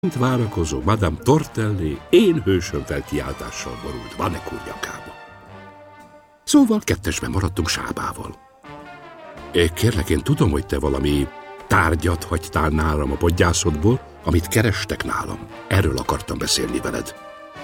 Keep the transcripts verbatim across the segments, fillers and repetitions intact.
Mint várakozó Madame Tortelli én hősön felkiáltással borult Vanek úr nyakába. Szóval kettesben maradtunk Sábával. É, kérlek, én tudom, hogy te valami tárgyat hagytál nálam a podgyászodból, amit kerestek nálam. Erről akartam beszélni veled.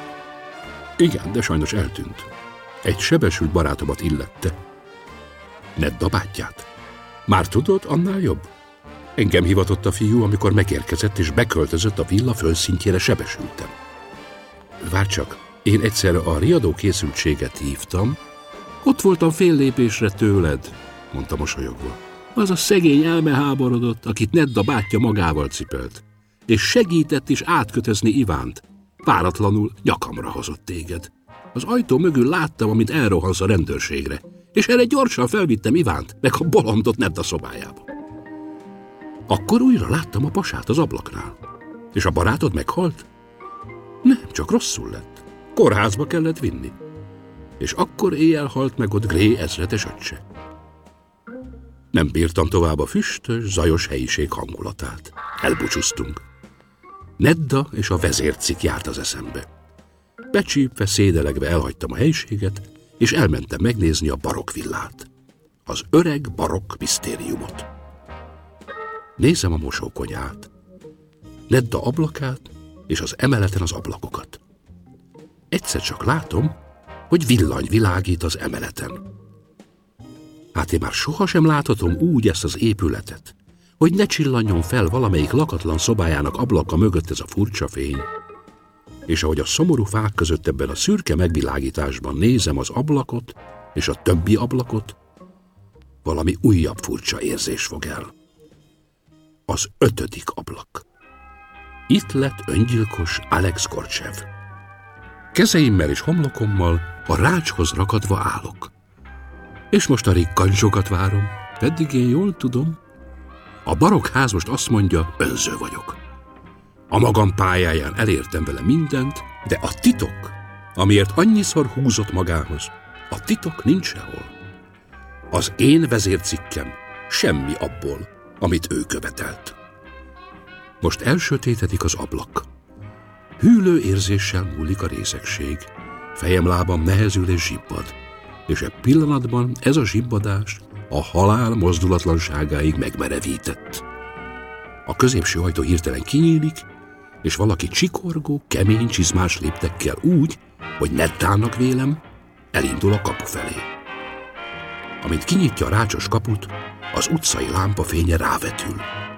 Igen, de sajnos eltűnt. Egy sebesült barátomat illette. Nedda bátyját. Már tudod, annál jobb? Engem hivatott a fiú, amikor megérkezett és beköltözött a villa földszintjére sebesültem. Várj csak, én egyszer a riadó készültséget hívtam. Ott voltam fél lépésre tőled, mondta mosolyogva. Az a szegény elmeháborodott, akit Nedda bátyja magával cipelt, és segített is átkötözni Ivánt. Váratlanul nyakamra hozott téged. Az ajtó mögül láttam, amint elrohansz a rendőrségre, és erre gyorsan felvittem Ivánt, meg a bolondot Nedda szobájába. Akkor újra láttam a pasát az ablaknál. És a barátod meghalt? Nem, csak rosszul lett. Kórházba kellett vinni. És akkor éjjel halt meg ott Gré ezredes öccse. Nem bírtam tovább a füstös, zajos helyiség hangulatát. Elbúcsúztunk. Nedda és a vezércik járt az eszembe. Becsípve, szédelegve elhagytam a helyiséget, és elmentem megnézni a barokk villát. Az öreg barokk misztériumot. Nézem a mosókonyhát, Nedda ablakát és az emeleten az ablakokat. Egyszer csak látom, hogy villany világít az emeleten. Hát én már sohasem láthatom úgy ezt az épületet, hogy ne csillanjon fel valamelyik lakatlan szobájának ablaka mögött ez a furcsa fény. És ahogy a szomorú fák között ebben a szürke megvilágításban nézem az ablakot és a többi ablakot, valami újabb furcsa érzés fog el. Az ötödik ablak. Itt lett öngyilkos Alex Korcsev. Kezeimmel és homlokommal a rácshoz rakadva állok. És most a rikkancsokat várom, pedig én jól tudom. A barokk ház most azt mondja, önző vagyok. A magam pályáján elértem vele mindent, de a titok, amiért annyiszor húzott magához, a titok nincs sehol. Az én vezércikkem semmi abból, amit ő követelt. Most elsötétedik az ablak. Hűlő érzéssel múlik a részegség. Fejem-lábam nehezül és zsibbad. És e pillanatban ez a zsibbadás a halál mozdulatlanságáig megmerevített. A középső ajtó hirtelen kinyílik, és valaki csikorgó, kemény csizmás léptekkel úgy, hogy Neddának vélem, elindul a kapu felé. Amint kinyitja a rácsos kaput, az utcai lámpafénye rávetül.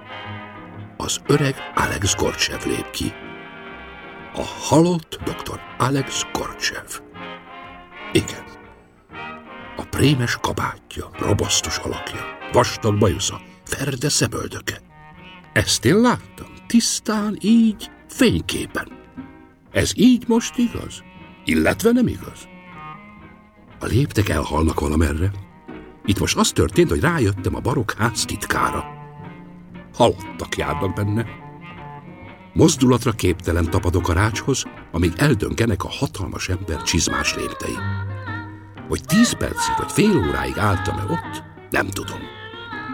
Az öreg Alex Korcsev lép ki. A halott doktor Alex Korcsev. Igen. A prémes kabátja, robosztus alakja, vastag bajusza, ferde szemöldöke. Ezt én láttam, tisztán, így, fényképen. Ez így most igaz? Illetve nem igaz? A léptek elhalnak valamerre. Itt most az történt, hogy rájöttem a barokk ház titkára. Halottak járnak benne. Mozdulatra képtelen tapadok a rácshoz, amíg eldöngenek a hatalmas ember csizmás léptei. Hogy tíz percig vagy fél óráig álltam-e ott, nem tudom.